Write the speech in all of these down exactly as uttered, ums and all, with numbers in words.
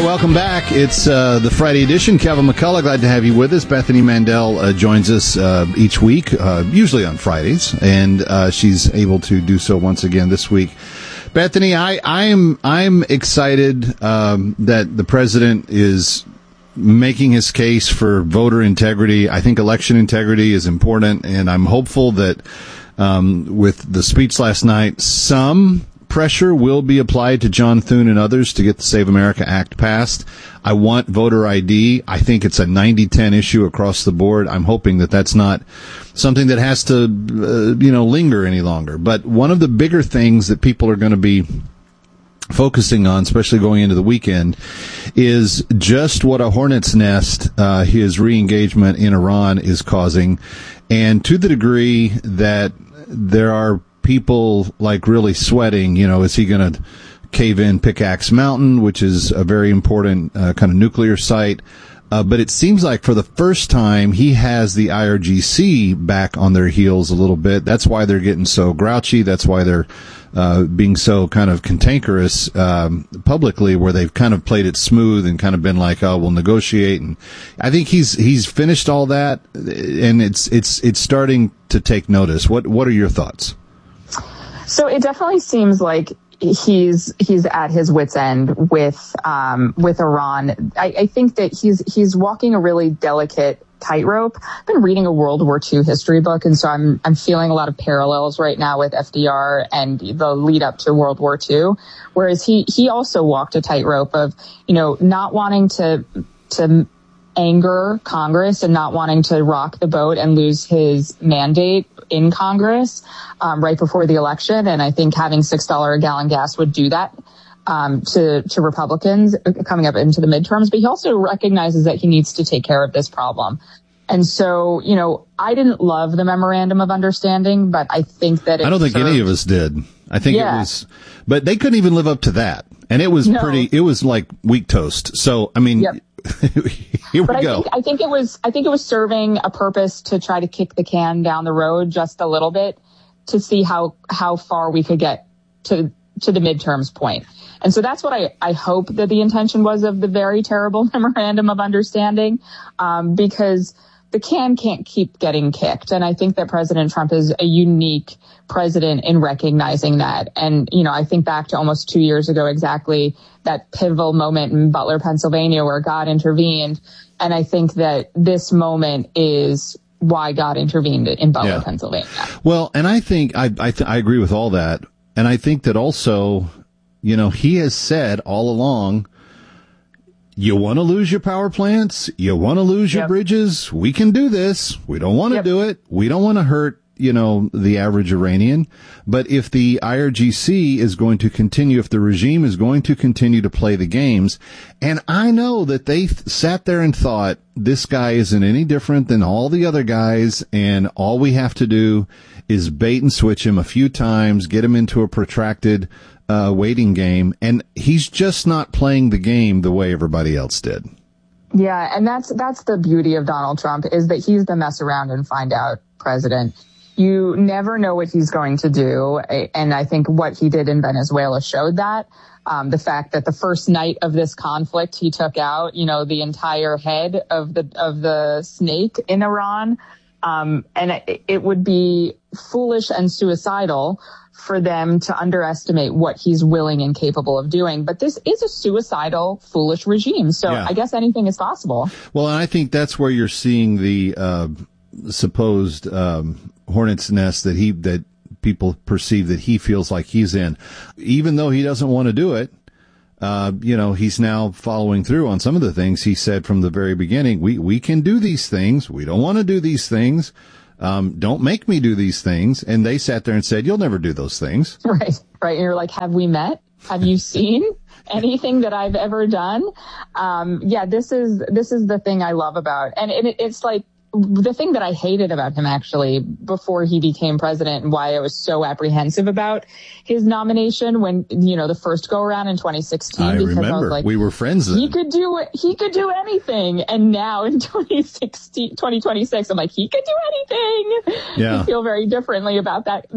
welcome back. It's uh, the Friday edition. Kevin McCullough, glad to have you with us. Bethany Mandel uh, joins us uh, each week, uh, usually on Fridays, and uh, she's able to do so once again this week. Bethany, I, I'm I'm excited um, that the president is making his case for voter integrity. I think election integrity is important, and I'm hopeful that um, with the speech last night, some pressure will be applied to John Thune and others to get the Save America Act passed. I want voter I D. I think it's a ninety ten issue across the board. I'm hoping that that's not something that has to, uh, you know, linger any longer. But one of the bigger things that people are going to be focusing on, especially going into the weekend, is just what a hornet's nest uh, his re-engagement in Iran is causing. And to the degree that there are people like really sweating, you know, is he going to cave in Pickaxe Mountain, which is a very important uh, kind of nuclear site? Uh, but it seems like for the first time, he has the I R G C back on their heels a little bit. That's why they're getting so grouchy. That's why they're uh, being so kind of cantankerous um, publicly, where they've kind of played it smooth and kind of been like, "Oh, we'll negotiate." And I think he's he's finished all that, and it's it's it's starting to take notice. What what are your thoughts? So it definitely seems like he's he's at his wit's end with um, with Iran. I, I think that he's he's walking a really delicate tightrope. I've been reading a World War Two history book, and so I'm I'm feeling a lot of parallels right now with F D R and the lead up to World War Two. Whereas he he also walked a tightrope of, you know, not wanting to to anger Congress and not wanting to rock the boat and lose his mandate in Congress um, right before the election. And I think having six dollars a gallon gas would do that um, to, to Republicans coming up into the midterms. But he also recognizes that he needs to take care of this problem. And so, you know, I didn't love the memorandum of understanding, but I think that it I don't think served. any of us did. I think Yeah. it was, but they couldn't even live up to that. And it was No. pretty, it was like weak toast. So, I mean, Yep. here we But I go. think, I think it was, I think it was serving a purpose to try to kick the can down the road just a little bit to see how, how far we could get to, to the midterms point. And so that's what I, I hope that the intention was of the very terrible memorandum of understanding, um, because the can can't keep getting kicked. And I think that President Trump is a unique president in recognizing that. And, you know, I think back to almost two years ago, exactly that pivotal moment in Butler, Pennsylvania, where God intervened. And I think that this moment is why God intervened in Butler, Yeah. Pennsylvania. Well, and I think I, I, th- I agree with all that. And I think that also, you know, he has said all along, you want to lose your power plants? You want to lose your Yep. bridges? We can do this. We don't want to Yep. do it. We don't want to hurt, you know, the average Iranian. But if the I R G C is going to continue, if the regime is going to continue to play the games, and I know that they th- sat there and thought, this guy isn't any different than all the other guys, and all we have to do is bait and switch him a few times, get him into a protracted uh, waiting game, and he's just not playing the game the way everybody else did. Yeah, and that's that's the beauty of Donald Trump, is that he's the mess around and find out president. You never know what he's going to do, and I think what he did in Venezuela showed that. Um, the fact that the first night of this conflict, he took out, you know, the entire head of the of the snake in Iran, um, and it, it would be foolish and suicidal for them to underestimate what he's willing and capable of doing. But this is a suicidal, foolish regime. So Yeah. I guess anything is possible. Well, and I think that's where you're seeing the uh, supposed um, hornet's nest that he that people perceive that he feels like he's in, even though he doesn't want to do it. Uh, you know, he's now following through on some of the things he said from the very beginning. We we can do these things. We don't want to do these things. Um, don't make me do these things. And they sat there and said, you'll never do those things. Right, right. And you're like, have we met? Have you seen anything that I've ever done? Um, yeah, this is this is the thing I love about, and it, it's like the thing that I hated about him actually before he became president, and why I was so apprehensive about his nomination when, you know, the first go around in twenty sixteen. I because remember I was like, we were friends then. He could do it. He could do anything. And now in twenty sixteen, twenty twenty-six, I'm like, he could do anything. Yeah. I feel very differently about that, that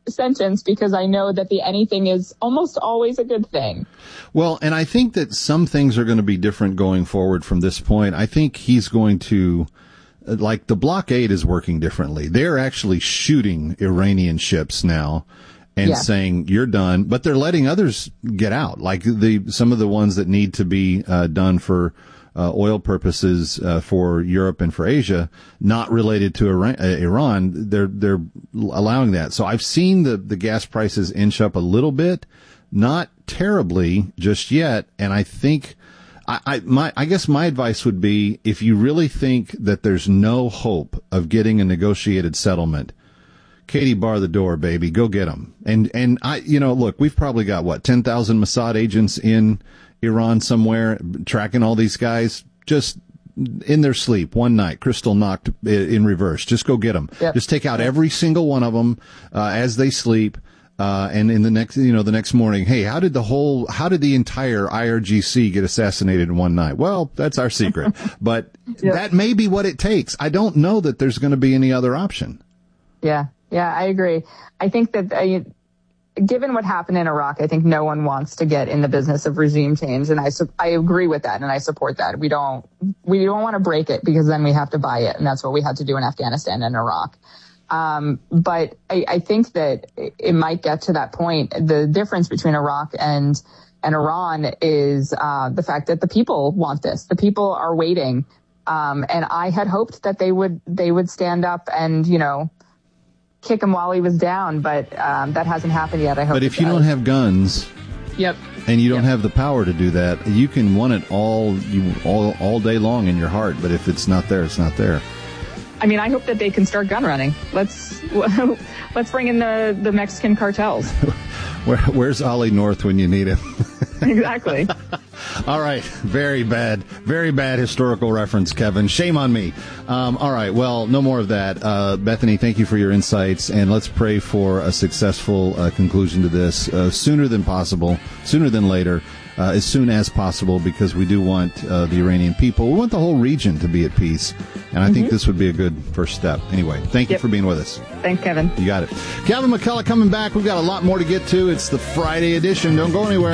sentence because I know that the anything is almost always a good thing. Well, and I think that some things are going to be different going forward from this point. I think he's going to, like, the blockade is working differently. They're actually shooting Iranian ships now and yeah. saying, you're done. But they're letting others get out, like the some of the ones that need to be uh, done for uh, oil purposes uh, for Europe and for Asia, not related to Iran. Uh, Iran they're they're allowing that. So I've seen the, the gas prices inch up a little bit, not terribly just yet. And I think I, I my I guess my advice would be, if you really think that there's no hope of getting a negotiated settlement, Katie, bar the door, baby. Go get them. And, and I, you know, look, we've probably got what, ten thousand Mossad agents in Iran somewhere tracking all these guys just in their sleep one night, crystal knocked in reverse. Just go get them. Yep. Just take out every single one of them, uh, as they sleep. Uh, and in the next, you know, the next morning, hey, how did the whole, how did the entire I R G C get assassinated in one night? Well, that's our secret, but yep. that may be what it takes. I don't know that there's going to be any other option. Yeah. Yeah, I agree. I think that uh, given what happened in Iraq, I think no one wants to get in the business of regime change. And I, su- I agree with that. And I support that. We don't, we don't want to break it because then we have to buy it. And that's what we had to do in Afghanistan and Iraq. Um, but I, I think that it might get to that point. The difference between Iraq and, and Iran is, uh, the fact that the people want this. The people are waiting. Um, and I had hoped that they would, they would stand up and, you know, kick him while he was down, but um, that hasn't happened yet. I hope. But if you does. don't have guns, yep, and you don't yep. have the power to do that, you can want it all you all all day long in your heart. But if it's not there, it's not there. I mean, I hope that they can start gun running. Let's let's bring in the, the Mexican cartels. Where, where's Ollie North when you need him? Exactly. All right. Very bad. Very bad historical reference, Kevin. Shame on me. Um, all right. Well, no more of that. Uh, Bethany, thank you for your insights, and let's pray for a successful uh, conclusion to this uh, sooner than possible, sooner than later, uh, as soon as possible, because we do want uh, the Iranian people, we want the whole region to be at peace, and I mm-hmm. think this would be a good first step. Anyway, thank yep. you for being with us. Thanks, Kevin. You got it. Kevin McCullough coming back. We've got a lot more to get to. It's the Friday edition. Don't go anywhere.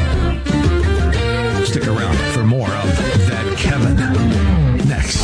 Stick around for more of That Kevin next.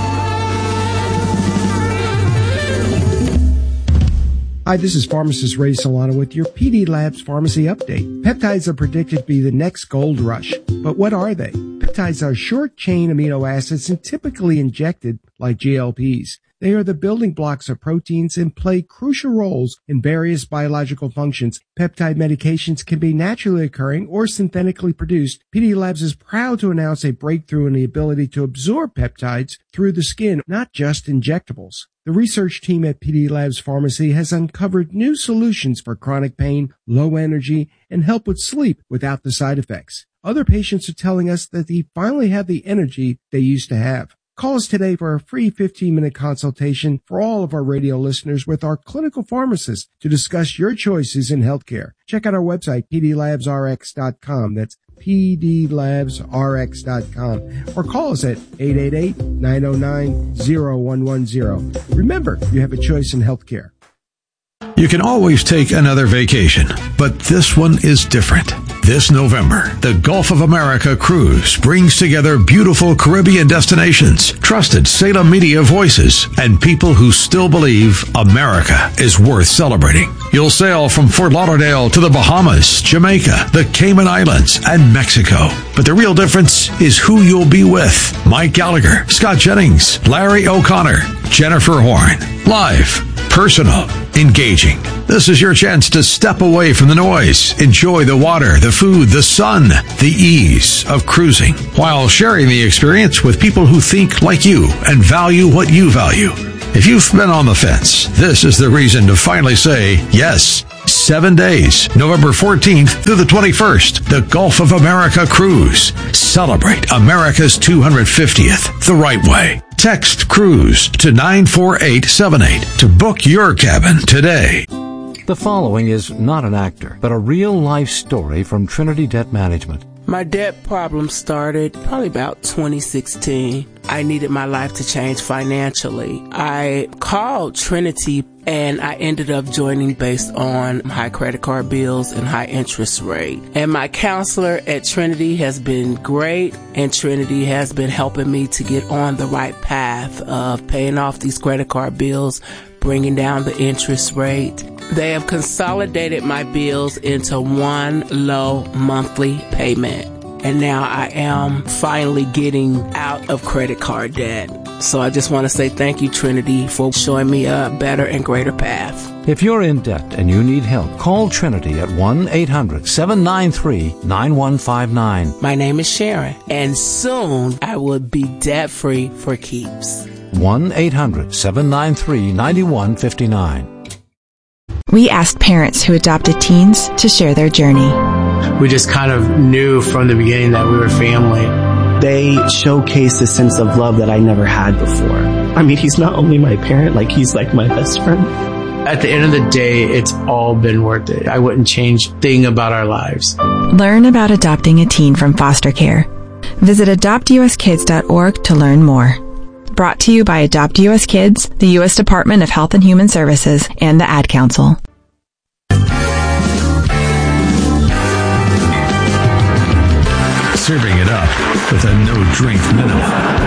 Hi, this is pharmacist Ray Solano with your P D Labs Pharmacy Update. Peptides are predicted to be the next gold rush. But what are they? Peptides are short-chain amino acids and typically injected like G L Ps. They are the building blocks of proteins and play crucial roles in various biological functions. Peptide medications can be naturally occurring or synthetically produced. P D Labs is proud to announce a breakthrough in the ability to absorb peptides through the skin, not just injectables. The research team at P D Labs Pharmacy has uncovered new solutions for chronic pain, low energy, and help with sleep without the side effects. Other patients are telling us that they finally have the energy they used to have. Call us today for a free fifteen-minute consultation for all of our radio listeners with our clinical pharmacist to discuss your choices in healthcare. Check out our website, p d labs r x dot com. That's p d labs r x dot com. Or call us at eight eight eight, nine oh nine, oh one one oh. Remember, you have a choice in healthcare. You can always take another vacation, but this one is different. This November, the Gulf of America Cruise brings together beautiful Caribbean destinations, trusted Salem media voices, and people who still believe America is worth celebrating. You'll sail from Fort Lauderdale to the Bahamas, Jamaica, the Cayman Islands, and Mexico. But the real difference is who you'll be with. Mike Gallagher, Scott Jennings, Larry O'Connor, Jennifer Horn. Live, personal, engaging. This is your chance to step away from the noise, enjoy the water, the food, the sun, the ease of cruising, while sharing the experience with people who think like you and value what you value. If you've been on the fence, this is the reason to finally say yes. Seven days, November fourteenth through the twenty-first, the Gulf of America Cruise. Celebrate America's two hundred fiftieth the right way. Text CRUISE to nine four eight seven eight to book your cabin today. The following is not an actor, but a real-life story from Trinity Debt Management. My debt problem started probably about twenty sixteen. I needed my life to change financially. I called Trinity and I ended up joining based on high credit card bills and high interest rate. And my counselor at Trinity has been great, and Trinity has been helping me to get on the right path of paying off these credit card bills, bringing down the interest rate. They have consolidated my bills into one low monthly payment. And now I am finally getting out of credit card debt. So I just want to say thank you, Trinity, for showing me a better and greater path. If you're in debt and you need help, call Trinity at one eight hundred seven nine three nine one five nine. My name is Sharon, and soon I will be debt-free for keeps. one eight hundred seven nine three nine one five nine. We asked parents who adopted teens to share their journey. We just kind of knew from the beginning that we were family. They showcase a sense of love that I never had before. I mean, he's not only my parent, like he's like my best friend. At the end of the day, it's all been worth it. I wouldn't change a thing about our lives. Learn about adopting a teen from foster care. Visit adopt u s kids dot org to learn more. Brought to you by Adopt U S Kids, the U S Department of Health and Human Services, and the Ad Council. Serving it up with a no-drink minimum.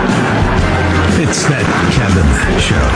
It's that Kevin Show.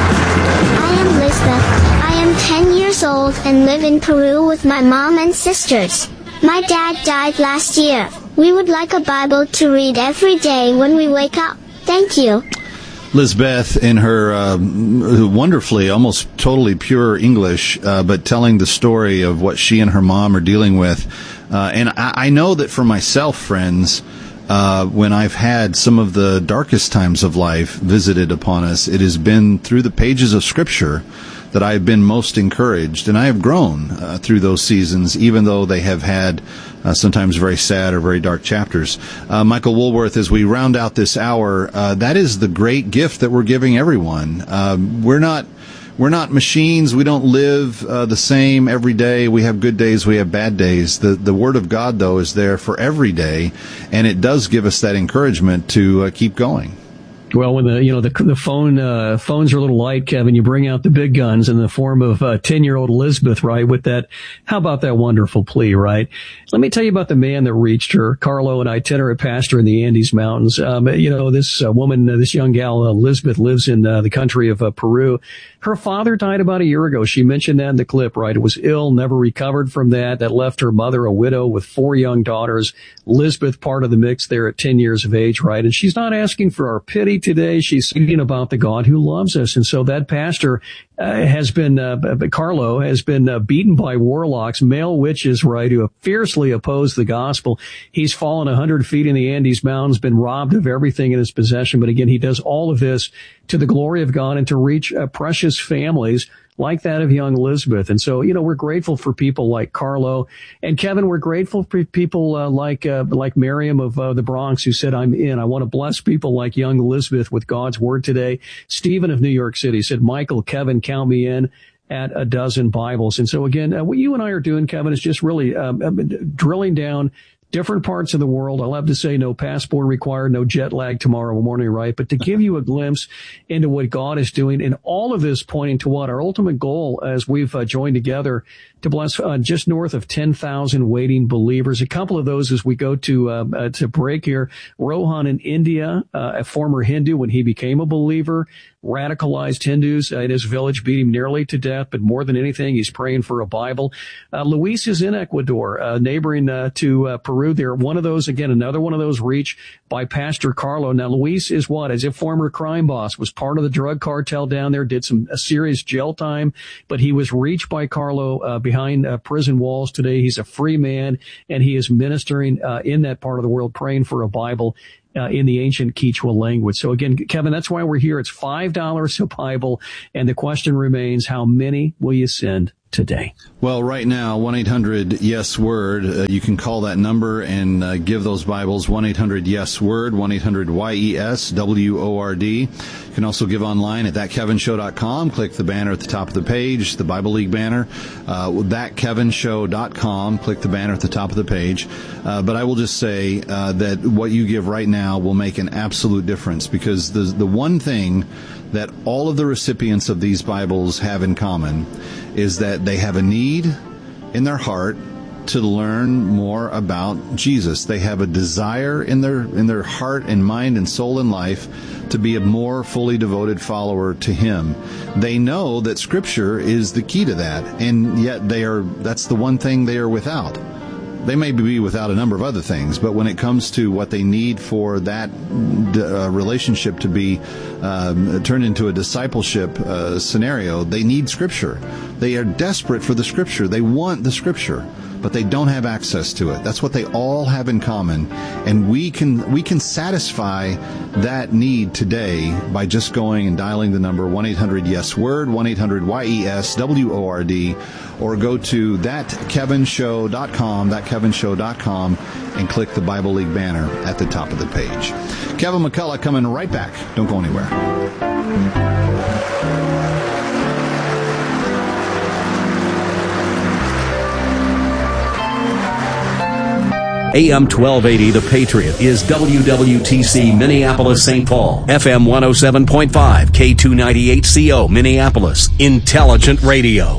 I am Lisbeth. I am ten years old and live in Peru with my mom and sisters. My dad died last year. We would like a Bible to read every day when we wake up. Thank you. Lisbeth, in her uh, wonderfully, almost totally pure English, uh, but telling the story of what she and her mom are dealing with. Uh, and I, I know that for myself, friends, uh, when I've had some of the darkest times of life visited upon us, it has been through the pages of Scripture that I have been most encouraged. And I have grown uh, through those seasons, even though they have had uh, sometimes very sad or very dark chapters. Uh, Michael Woolworth, as we round out this hour, uh, that is the great gift that we're giving everyone. Uh, we're not We're not machines. We don't live uh, the same every day. We have good days. We have bad days. The the Word of God, though, is there for every day, and it does give us that encouragement to uh, keep going. Well, when the you know the the phone uh, phones are a little light, Kevin, you bring out the big guns in the form of uh, ten-year-old Elizabeth, right? With that, how about that wonderful plea, right? Let me tell you about the man that reached her, Carlo, an itinerant pastor in the Andes Mountains. Um, you know, this uh, woman, uh, this young gal, Elizabeth, lives in uh, the country of uh, Peru. Her father died about a year ago. She mentioned that in the clip, right? It was ill, never recovered from that. That left her mother a widow with four young daughters. Elizabeth, part of the mix there at ten years of age, right? And she's not asking for our pity today. She's speaking about the God who loves us. And so that pastor uh, has been, uh, Carlo has been uh, beaten by warlocks, male witches, right, who have fiercely opposed the gospel. He's fallen a hundred feet in the Andes Mountains, been robbed of everything in his possession. But again, he does all of this to the glory of God and to reach uh, precious families like that of young Elizabeth. And so, you know, we're grateful for people like Carlo. And Kevin, we're grateful for people uh, like uh, like Miriam of uh, the Bronx, who said, I'm in. I want to bless people like young Elizabeth with God's word today. Stephen of New York City said, Michael, Kevin, count me in at a dozen Bibles. And so, again, uh, what you and I are doing, Kevin, is just really um, drilling down different parts of the world. I love to say no passport required, no jet lag tomorrow morning, right? But to give you a glimpse into what God is doing, and all of this pointing to what our ultimate goal as we've uh, joined together to bless uh, just north of ten thousand waiting believers. A couple of those as we go to uh, uh, to break here. Rohan in India, uh, a former Hindu, when he became a believer, radicalized Hindus uh, in his village, beat him nearly to death. But more than anything, he's praying for a Bible. Uh, Luis is in Ecuador, uh, neighboring uh, to uh, Peru. They're one of those, again, another one of those reached by Pastor Carlo. Now, Luis is what? As a former crime boss, was part of the drug cartel down there, did some a serious jail time, but he was reached by Carlo uh, behind uh, prison walls today. He's a free man, and he is ministering uh, in that part of the world, praying for a Bible Uh, in the ancient Quechua language. So again, Kevin, that's why we're here. It's five dollars a Bible. And the question remains, how many will you send today? Well, right now, one eight hundred yes word. Uh, you can call that number and uh, give those Bibles. one eight hundred yes word, one eight hundred Y E S W O R D. You can also give online at that kevin show dot com. Click the banner at the top of the page, the Bible League banner. Uh, that kevin show dot com. Click the banner at the top of the page. Uh, but I will just say uh, that what you give right now will make an absolute difference, because the the one thing that all of the recipients of these Bibles have in common is that they have a need in their heart to learn more about Jesus. They have a desire in their in their heart and mind and soul and life to be a more fully devoted follower to Him. They know that Scripture is the key to that, and yet they are that's the one thing they are without. They may be without a number of other things, but when it comes to what they need for that uh, relationship to be um, turned into a discipleship uh, scenario, they need Scripture. They are desperate for the Scripture. They want the Scripture, but they don't have access to it. That's what they all have in common, and we can we can satisfy that need today by just going and dialing the number one eight hundred yes word, one eight hundred Y E S W O R D, or go to that kevin show dot com, that kevin show dot com, and click the Bible League banner at the top of the page. Kevin McCullough coming right back. Don't go anywhere. A M twelve eighty, The Patriot, is W W T C Minneapolis, Saint Paul. F M one oh seven point five, K two ninety-eight C O, Minneapolis. Intelligent Radio.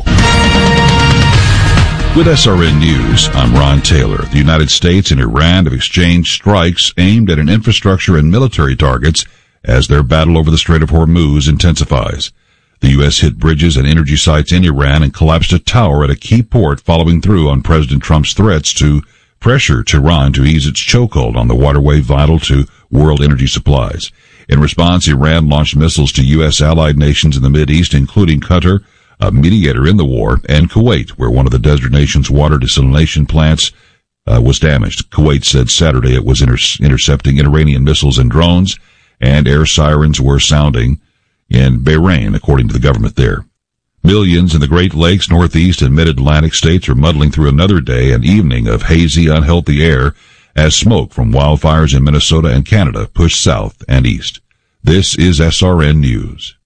With S R N News, I'm Ron Taylor. The United States and Iran have exchanged strikes aimed at an infrastructure and military targets as their battle over the Strait of Hormuz intensifies. The U S hit bridges and energy sites in Iran and collapsed a tower at a key port, following through on President Trump's threats to pressure Tehran to ease its chokehold on the waterway vital to world energy supplies. In response, Iran launched missiles to U S allied nations in the Mideast, including Qatar, a mediator in the war, and Kuwait, where one of the desert nation's water desalination plants uh, was damaged. Kuwait said Saturday it was inter- intercepting Iranian missiles and drones, and air sirens were sounding in Bahrain, according to the government there. Millions in the Great Lakes, Northeast, and Mid-Atlantic states are muddling through another day and evening of hazy, unhealthy air as smoke from wildfires in Minnesota and Canada push south and east. This is S R N News.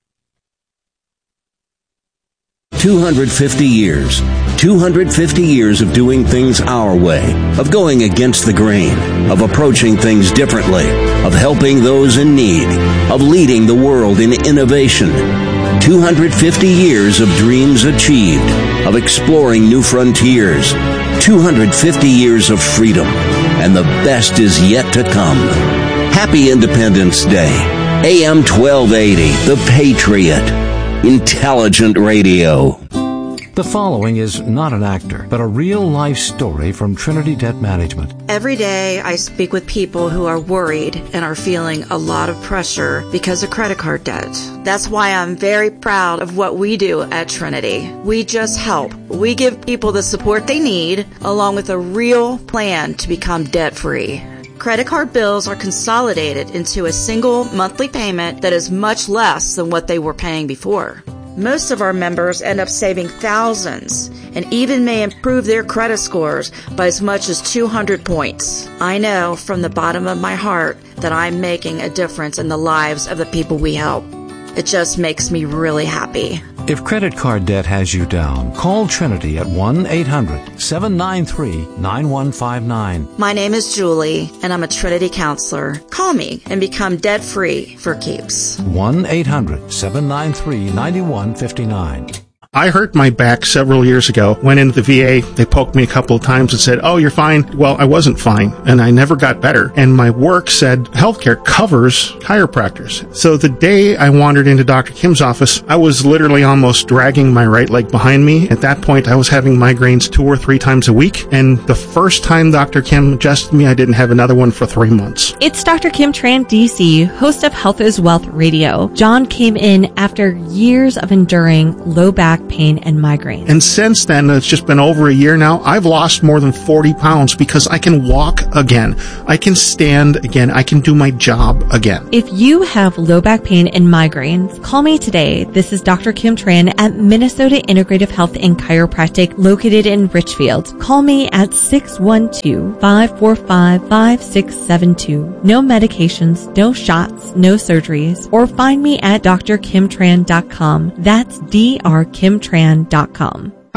two hundred fifty years. two hundred fifty years of doing things our way, of going against the grain, of approaching things differently, of helping those in need, of leading the world in innovation. two hundred fifty years of dreams achieved, of exploring new frontiers. two hundred fifty years of freedom, and the best is yet to come. Happy Independence Day. A M twelve eighty, The Patriot. Intelligent Radio. The following is not an actor, but a real-life story from Trinity Debt Management. Every day I speak with people who are worried and are feeling a lot of pressure because of credit card debt. That's why I'm very proud of what we do at Trinity. We just help. We give people the support they need, along with a real plan to become debt-free. Credit card bills are consolidated into a single monthly payment that is much less than what they were paying before. Most of our members end up saving thousands and even may improve their credit scores by as much as two hundred points. I know from the bottom of my heart that I'm making a difference in the lives of the people we help. It just makes me really happy. If credit card debt has you down, call Trinity at one eight hundred seven nine three nine one five nine. My name is Julie, and I'm a Trinity counselor. Call me and become debt-free for keeps. one eight hundred seven nine three nine one five nine. I hurt my back several years ago. Went into the V A. They poked me a couple of times and said, "Oh, you're fine." Well, I wasn't fine, and I never got better. And my work said healthcare covers chiropractors. So the day I wandered into Doctor Kim's office, I was literally almost dragging my right leg behind me. At that point, I was having migraines two or three times a week. And the first time Doctor Kim adjusted me, I didn't have another one for three months. It's Doctor Kim Tran, D C, host of Health is Wealth Radio. John came in after years of enduring low back pain and migraines. And since then, it's just been over a year now, I've lost more than forty pounds because I can walk again. I can stand again. I can do my job again. If you have low back pain and migraines, call me today. This is Doctor Kim Tran at Minnesota Integrative Health and Chiropractic located in Richfield. Call me at six one two, five four five, five six seven two. No medications, no shots, no surgeries. Or find me at d r kim tran dot com. That's D R Kim tran dot com.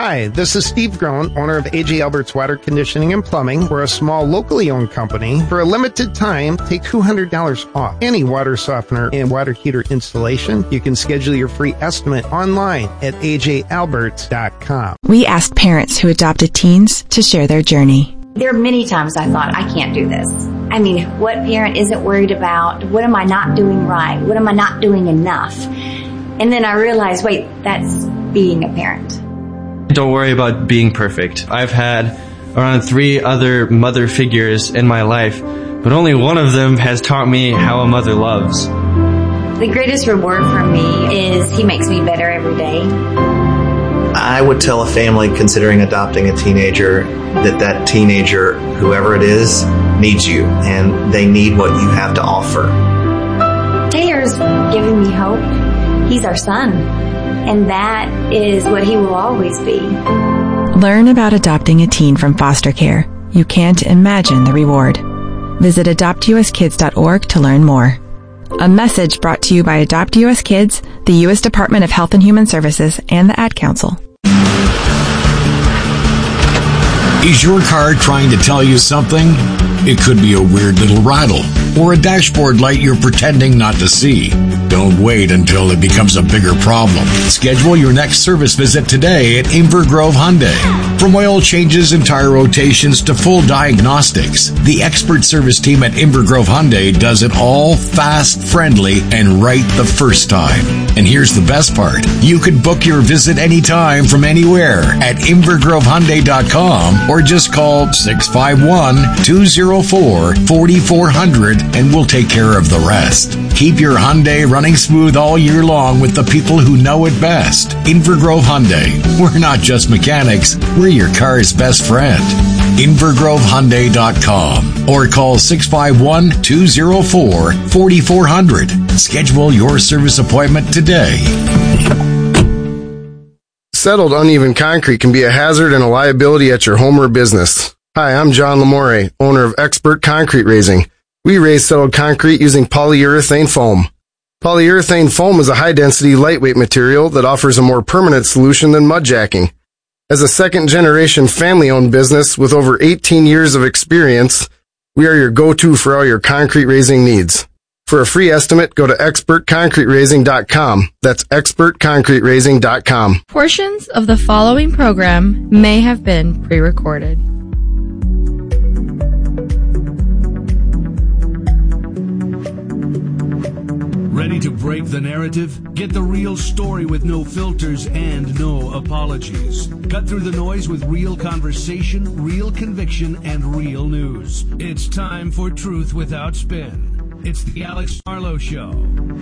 Hi, this is Steve Groen, owner of A J Albert's Water Conditioning and Plumbing. We're a small, locally owned company. For a limited time, take two hundred dollars off any water softener and water heater installation. You can schedule your free estimate online at A J alberts dot com. We asked parents who adopted teens to share their journey. There are many times I thought, I can't do this. I mean, what parent isn't worried about? What am I not doing right? What am I not doing enough? And then I realized, wait, that's being a parent. Don't worry about being perfect. I've had around three other mother figures in my life, but only one of them has taught me how a mother loves. The greatest reward for me is he makes me better every day. I would tell a family considering adopting a teenager that that teenager, whoever it is, needs you, and they need what you have to offer. Taylor's giving me hope. He's our son, and that is what he will always be. Learn about adopting a teen from foster care. You can't imagine the reward. Visit adopt u s kids dot org to learn more. A message brought to you by Adopt U S Kids, the U S Department of Health and Human Services, and the Ad Council. Is your car trying to tell you something? It could be a weird little rattle or a dashboard light you're pretending not to see. Don't wait until it becomes a bigger problem. Schedule your next service visit today at Inver Grove Hyundai. From oil changes and tire rotations to full diagnostics, the expert service team at Inver Grove Hyundai does it all fast, friendly, and right the first time. And here's the best part. You can book your visit anytime from anywhere at inver grove hyundai dot com or just call six five one, two zero four, four four zero zero and we'll take care of the rest. Keep your Hyundai running smooth all year long with the people who know it best. Inver Grove Hyundai. We're not just mechanics, we're your car's best friend. inver grove hyundai dot com or call six five one, two zero four, four four zero zero. Schedule your service appointment today. Settled uneven concrete can be a hazard and a liability at your home or business. Hi, I'm John Lamore, owner of Expert Concrete Raising. We raise settled concrete using polyurethane foam. Polyurethane foam is a high-density, lightweight material that offers a more permanent solution than mud jacking. As a second-generation family-owned business with over eighteen years of experience, we are your go-to for all your concrete raising needs. For a free estimate, go to expert concrete raising dot com. That's expert concrete raising dot com. Portions of the following program may have been pre-recorded. Ready to break the narrative? Get the real story with no filters and no apologies. Cut through the noise with real conversation, real conviction, and real news. It's time for Truth Without Spin. It's the Alex Marlowe Show.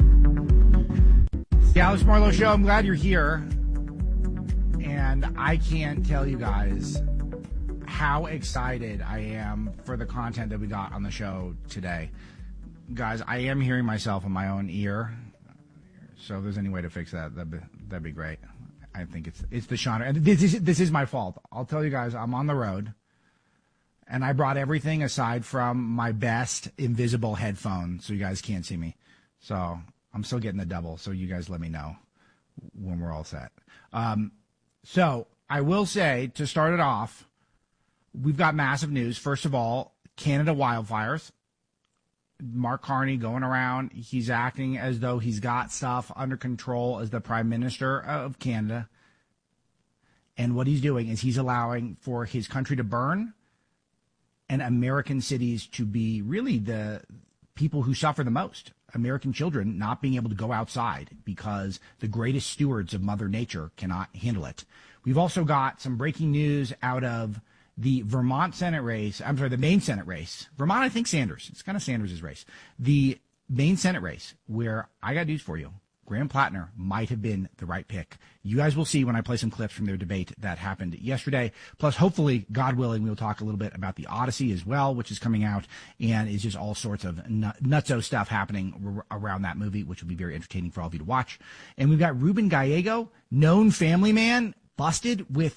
The Alex Marlowe Show. I'm glad you're here. And I can't tell you guys how excited I am for the content that we got on the show today. Guys, I am hearing myself in my own ear, so if there's any way to fix that, that'd be, that'd be great. I think it's it's the genre, and this is, this is my fault. I'll tell you guys, I'm on the road, and I brought everything aside from my best invisible headphone, so you guys can't see me. So I'm still getting the double, so you guys let me know when we're all set. Um, so I will say, to start it off, we've got massive news. First of all, Canada wildfires. Mark Carney going around, he's acting as though he's got stuff under control as the Prime Minister of Canada. And what he's doing is he's allowing for his country to burn and American cities to be really the people who suffer the most. American children not being able to go outside because the greatest stewards of Mother Nature cannot handle it. We've also got some breaking news out of the Vermont Senate race, I'm sorry, the Maine Senate race. Vermont, I think Sanders. It's kind of Sanders' race. The Maine Senate race, where I got news for you. Graham Plattner might have been the right pick. You guys will see when I play some clips from their debate that happened yesterday. Plus, hopefully, God willing, we'll talk a little bit about the Odyssey as well, which is coming out, and is just all sorts of nut- nutso stuff happening r- around that movie, which will be very entertaining for all of you to watch. And we've got Ruben Gallego, known family man, busted with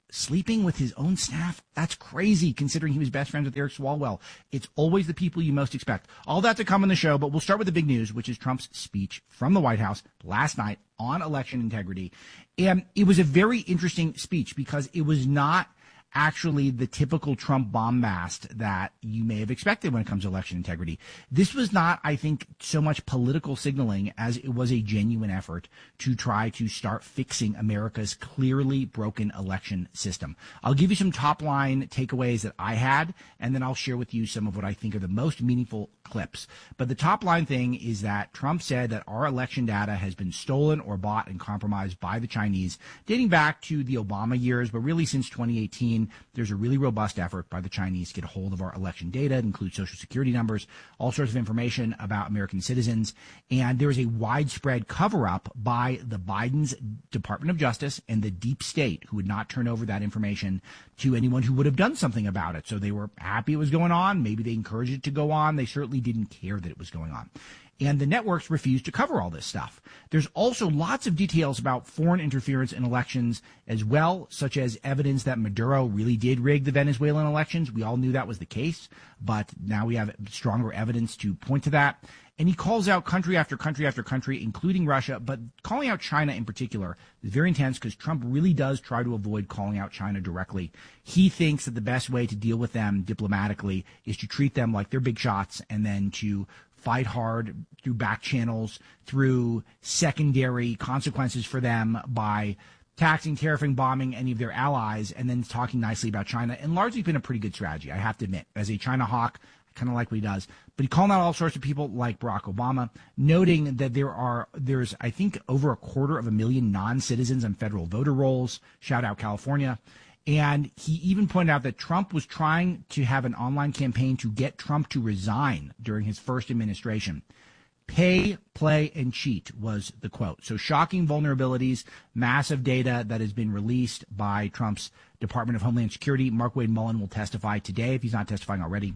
sleeping with his own staff? That's crazy, considering he was best friends with Eric Swalwell. It's always the people you most expect. All that to come in the show, but we'll start with the big news, which is Trump's speech from the White House last night on election integrity. And it was a very interesting speech because it was not actually the typical Trump bombast that you may have expected when it comes to election integrity. This was not, I think, so much political signaling as it was a genuine effort to try to start fixing America's clearly broken election system. I'll give you some top line takeaways that I had, and then I'll share with you some of what I think are the most meaningful clips. But the top line thing is that Trump said that our election data has been stolen or bought and compromised by the Chinese, dating back to the Obama years, but really since twenty eighteen. There's a really robust effort by the Chinese to get a hold of our election data. It includes social security numbers, all sorts of information about American citizens. And there is a widespread cover-up by the Biden's Department of Justice and the deep state, who would not turn over that information to anyone who would have done something about it. So they were happy it was going on. Maybe they encouraged it to go on. They certainly didn't care that it was going on. And the networks refused to cover all this stuff. There's also lots of details about foreign interference in elections as well, such as evidence that Maduro really did rig the Venezuelan elections. We all knew that was the case, but now we have stronger evidence to point to that. And he calls out country after country after country, including Russia, but calling out China in particular is very intense because Trump really does try to avoid calling out China directly. He thinks that the best way to deal with them diplomatically is to treat them like they're big shots and then to fight hard through back channels, through secondary consequences for them by taxing, tariffing, bombing any of their allies, and then talking nicely about China. And largely been a pretty good strategy, I have to admit. As a China hawk, I kind of like what he does. But he called out all sorts of people like Barack Obama, noting that there are, there's, I think, over a quarter of a million non-citizens on federal voter rolls. Shout out California. And he even pointed out that Trump was trying to have an online campaign to get Trump to resign during his first administration. Pay, play, and cheat was the quote. So shocking vulnerabilities, massive data that has been released by Trump's Department of Homeland Security. Mark Wade Mullen will testify today, if he's not testifying already,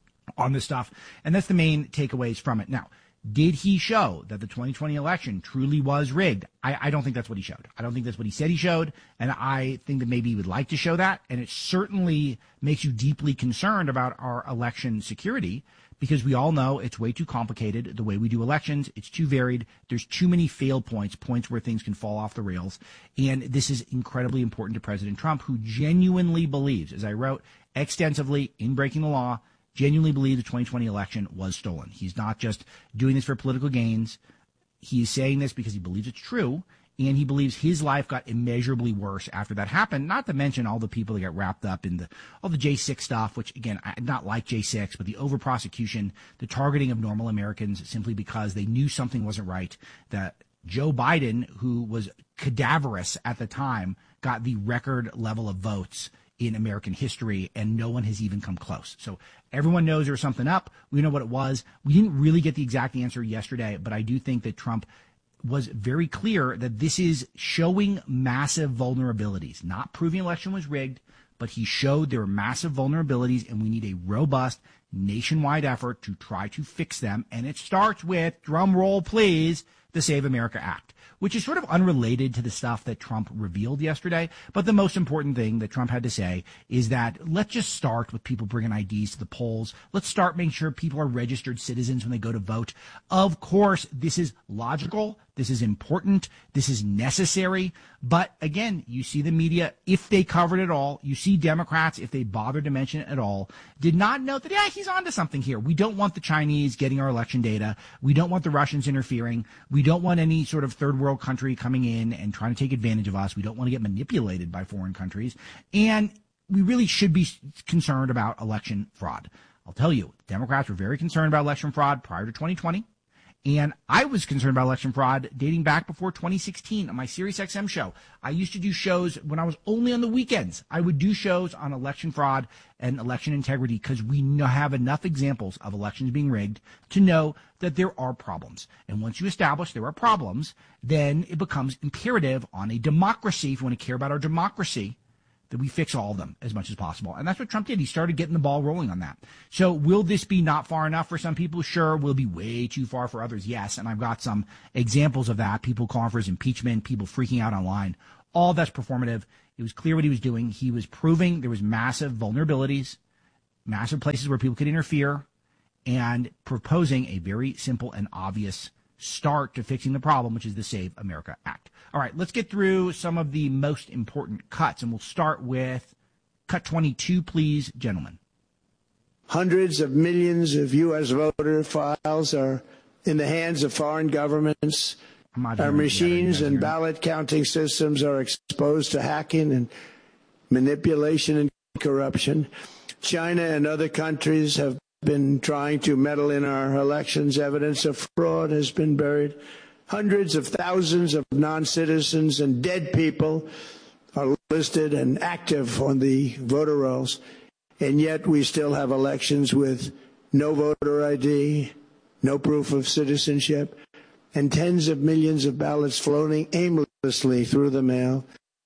on this stuff. And that's the main takeaways from it. Now, did he show that the twenty twenty election truly was rigged? I, I don't think that's what he showed. I don't think that's what he said he showed. And I think that maybe he would like to show that. And it certainly makes you deeply concerned about our election security, because we all know it's way too complicated the way we do elections. It's too varied. There's too many fail points, points where things can fall off the rails. And this is incredibly important to President Trump, who genuinely believes, as I wrote extensively in Breaking the Law, genuinely believe the twenty twenty election was stolen. He's not just doing this for political gains. He's saying this because he believes it's true, and he believes his life got immeasurably worse after that happened, not to mention all the people that got wrapped up in the all the J six stuff, which, again, I not like J six, but the over-prosecution, the targeting of normal Americans simply because they knew something wasn't right, that Joe Biden, who was cadaverous at the time, got the record level of votes in American history, and no one has even come close. So everyone knows there was something up. We know what it was. We didn't really get the exact answer yesterday, but I do think that Trump was very clear that this is showing massive vulnerabilities, not proving election was rigged, but he showed there were massive vulnerabilities, and we need a robust nationwide effort to try to fix them. And it starts with, drum roll please, the Save America Act, which is sort of unrelated to the stuff that Trump revealed yesterday. But the most important thing that Trump had to say is that let's just start with people bringing I Ds to the polls. Let's start making sure people are registered citizens when they go to vote. Of course, this is logical. This is important. This is necessary. But again, you see the media, if they covered it all, you see Democrats, if they bothered to mention it at all, did not note that, yeah, he's onto something here. We don't want the Chinese getting our election data. We don't want the Russians interfering. We don't want any sort of third world country coming in and trying to take advantage of us. We don't want to get manipulated by foreign countries. And we really should be concerned about election fraud. I'll tell you, Democrats were very concerned about election fraud prior to twenty twenty. And I was concerned about election fraud dating back before twenty sixteen on my Sirius X M show. I used to do shows when I was only on the weekends. I would do shows on election fraud and election integrity because we have enough examples of elections being rigged to know that there are problems. And once you establish there are problems, then it becomes imperative on a democracy, if you want to care about our democracy, that we fix all of them as much as possible. And that's what Trump did. He started getting the ball rolling on that. So will this be not far enough for some people? Sure. Will it be way too far for others? Yes. And I've got some examples of that. People calling for his impeachment, people freaking out online. All that's performative. It was clear what he was doing. He was proving there was massive vulnerabilities, massive places where people could interfere, and proposing a very simple and obvious start to fixing the problem, which is the Save America Act. All right, let's get through some of the most important cuts, and we'll start with cut twenty-two, please, gentlemen. Hundreds of millions of U S voter files are in the hands of foreign governments. Our machines and ballot counting systems are exposed to hacking and manipulation and corruption. China and other countries have been trying to meddle in our elections. Evidence of fraud has been buried. Hundreds of thousands of non-citizens and dead people are listed and active on the voter rolls. And yet we still have elections with no voter I D, no proof of citizenship, and tens of millions of ballots floating aimlessly through the mail.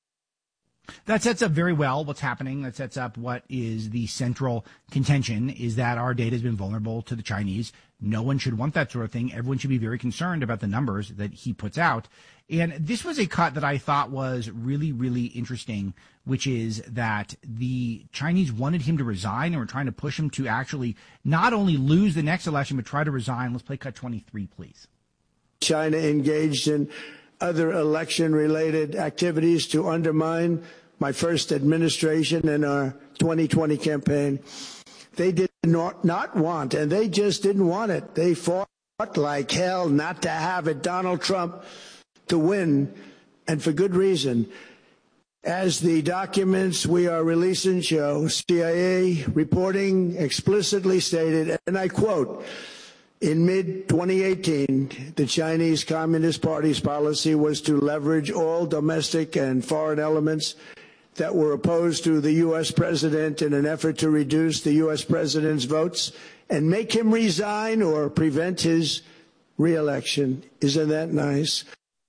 That sets up very well what's happening. That sets up what is the central contention, is that our data has been vulnerable to the Chinese. No one should want that sort of thing. Everyone should be very concerned about the numbers that he puts out. And this was a cut that I thought was really, really interesting, which is that the Chinese wanted him to resign and were trying to push him to actually not only lose the next election, but try to resign. Let's play cut twenty-three, please. China engaged in other election-related activities to undermine my first administration and our twenty twenty campaign. They did not, not want, and they just didn't want it. They fought like hell not to have it, Donald Trump to win, and for good reason. As the documents we are releasing show, C I A reporting explicitly stated, and I quote, in mid twenty eighteen, the Chinese Communist Party's policy was to leverage all domestic and foreign elements that were opposed to the U S president in an effort to reduce the U S president's votes and make him resign or prevent his reelection. Isn't that nice?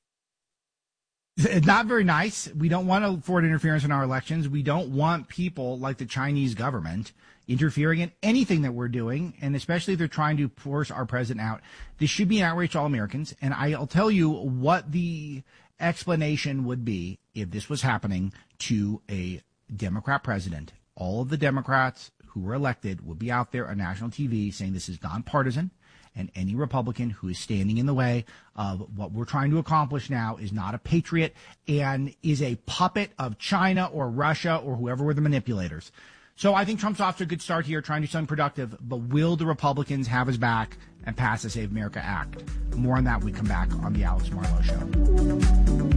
It's not very nice. We don't want foreign interference in our elections. We don't want people like the Chinese government interfering in anything that we're doing, and especially if they're trying to force our president out. This should be an outrage to all Americans, and I'll tell you what the explanation would be if this was happening to a Democrat president. All of the Democrats who were elected would be out there on national T V saying this is nonpartisan, and any Republican who is standing in the way of what we're trying to accomplish now is not a patriot and is a puppet of China or Russia or whoever were the manipulators. So I think Trump's off to a good start here, trying to do something productive, but will the Republicans have his back and pass the Save America Act? More on that when we come back on the Alex Marlow Show.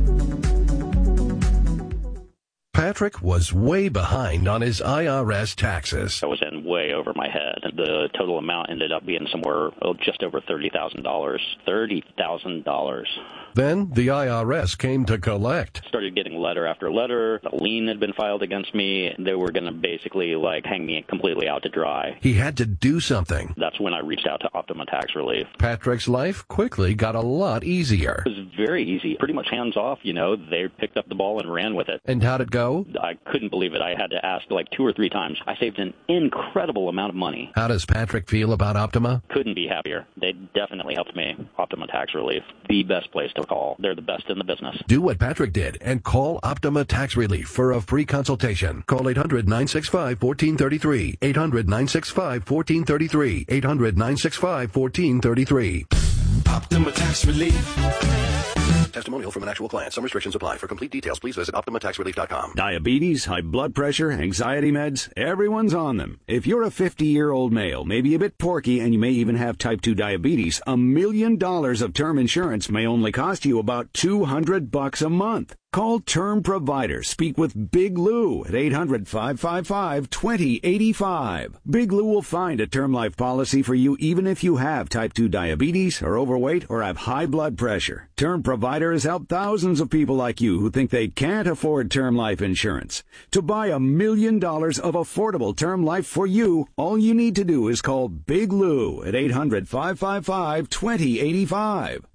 Patrick was way behind on his I R S taxes. I was in way over my head. The total amount ended up being somewhere oh, just over thirty thousand dollars. thirty thousand dollars. Then the I R S came to collect. Started getting letter after letter. A lien had been filed against me. They were going to basically like hang me completely out to dry. He had to do something. That's when I reached out to Optima Tax Relief. Patrick's life quickly got a lot easier. It was very easy. Pretty much hands off, you know. They picked up the ball and ran with it. And how'd it go? I couldn't believe it. I had to ask like two or three times. I saved an incredible amount of money. How does Patrick feel about Optima? Couldn't be happier. They definitely helped me. Optima Tax Relief, the best place to call. They're the best in the business. Do what Patrick did and call Optima Tax Relief for a free consultation. Call eight hundred, nine six five, one four three three. eight hundred, nine six five, one four three three. eight hundred, nine six five, one four three three. Optima Tax Relief. Testimonial from an actual client. Some restrictions apply. For complete details, please visit Optima Tax Relief dot com. Diabetes, high blood pressure, anxiety meds, everyone's on them. If you're a fifty-year-old male, maybe a bit porky, and you may even have type two diabetes, a million dollars of term insurance may only cost you about two hundred bucks a month. Call Term Provider. Speak with Big Lou at eight hundred, five five five, two zero eight five. Big Lou will find a term life policy for you even if you have type two diabetes, are overweight, or have high blood pressure. Term Provider has helped thousands of people like you who think they can't afford term life insurance. To buy a million dollars of affordable term life for you, all you need to do is call Big Lou at eight hundred, five five five, two zero eight five.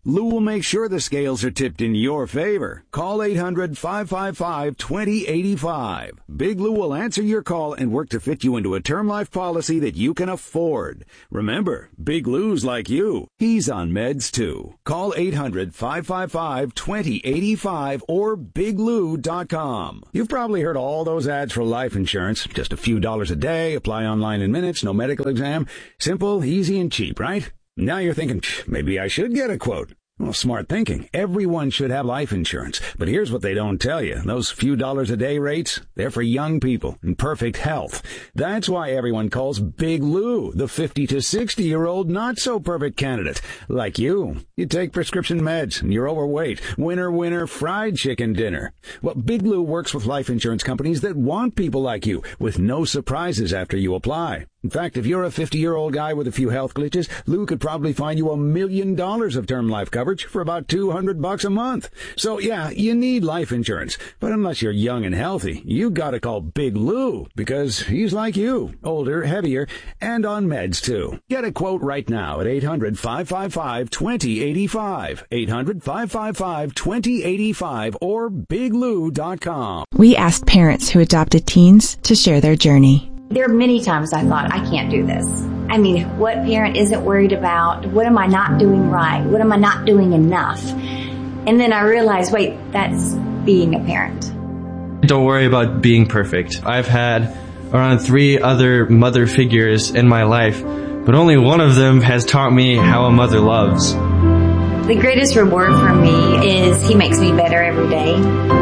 Lou will make sure the scales are tipped in your favor. Call eight hundred, five five five, two zero eight five. Big Lou will answer your call and work to fit you into a term life policy that you can afford. Remember, Big Lou's like you. He's on meds too. Call eight hundred, five five five, two zero eight five or big lou dot com. You've probably heard all those ads for life insurance. Just a few dollars a day, apply online in minutes, no medical exam. Simple, easy, and cheap, right? Now you're thinking, maybe I should get a quote. Well, smart thinking. Everyone should have life insurance. But here's what they don't tell you. Those few dollars a day rates, they're for young people in perfect health. That's why everyone calls Big Lou the fifty to sixty-year-old not-so-perfect candidate. Like you. You take prescription meds and you're overweight. Winner, winner, fried chicken dinner. Well, Big Lou works with life insurance companies that want people like you with no surprises after you apply. In fact, if you're a fifty-year-old guy with a few health glitches, Lou could probably find you a million dollars of term life coverage for about two hundred bucks a month. So yeah, you need life insurance. But unless you're young and healthy, you gotta call Big Lou because he's like you, older, heavier, and on meds too. Get a quote right now at eight hundred, five five five, two zero eight five, eight hundred, five five five, two zero eight five or big lou dot com. We asked parents who adopted teens to share their journey. There are many times I thought, I can't do this. I mean, what parent isn't worried about, what am I not doing right? What am I not doing enough? And then I realized, wait, that's being a parent. Don't worry about being perfect. I've had around three other mother figures in my life, but only one of them has taught me how a mother loves. The greatest reward for me is he makes me better every day.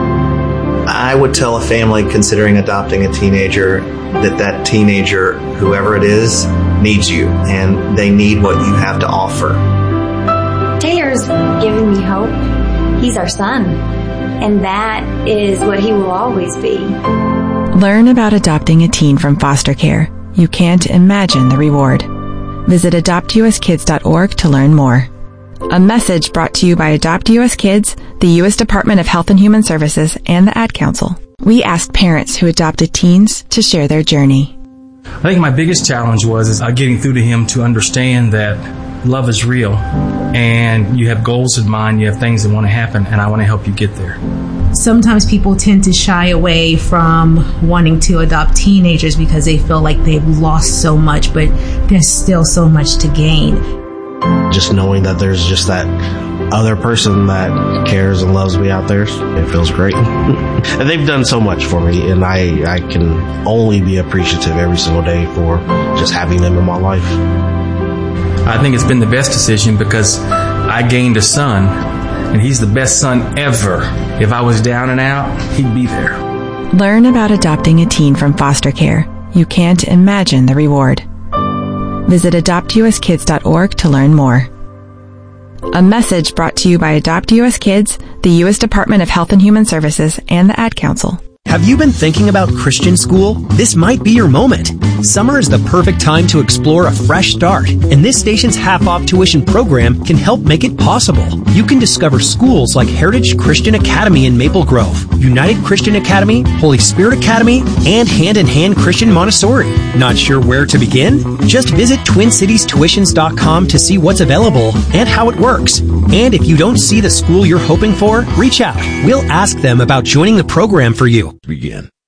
I would tell a family considering adopting a teenager that that teenager, whoever it is, needs you, and they need what you have to offer. Taylor's giving me hope. He's our son, and that is what he will always be. Learn about adopting a teen from foster care. You can't imagine the reward. Visit adopt u s kids dot org to learn more. A message brought to you by Adopt U S Kids, the U S Department of Health and Human Services, and the Ad Council. We asked parents who adopted teens to share their journey. I think my biggest challenge was is uh, getting through to him to understand that love is real and you have goals in mind, you have things that want to happen, and I want to help you get there. Sometimes people tend to shy away from wanting to adopt teenagers because they feel like they've lost so much, but there's still so much to gain. Just knowing that there's just that other person that cares and loves me out there, it feels great. And they've done so much for me, and I, I can only be appreciative every single day for just having them in my life. I think it's been the best decision because I gained a son, and he's the best son ever. If I was down and out, he'd be there. Learn about adopting a teen from foster care. You can't imagine the reward. Visit adopt u s kids dot org to learn more. A message brought to you by Adopt U S Kids, the U S Department of Health and Human Services, and the Ad Council. Have you been thinking about Christian school? This might be your moment. Summer is the perfect time to explore a fresh start, and this station's half-off tuition program can help make it possible. You can discover schools like Heritage Christian Academy in Maple Grove, United Christian Academy, Holy Spirit Academy, and Hand in Hand Christian Montessori. Not sure where to begin? Just visit twin cities tuitions dot com to see what's available and how it works. And if you don't see the school you're hoping for, reach out. We'll ask them about joining the program for you. Begin.